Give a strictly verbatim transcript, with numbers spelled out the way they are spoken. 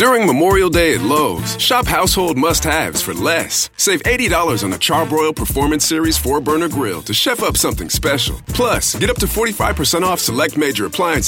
During Memorial Day at Lowe's, shop household must-haves for less. Save eighty dollars on a Charbroil Performance Series four burner grill to chef up something special. Plus, get up to forty-five percent off select major appliances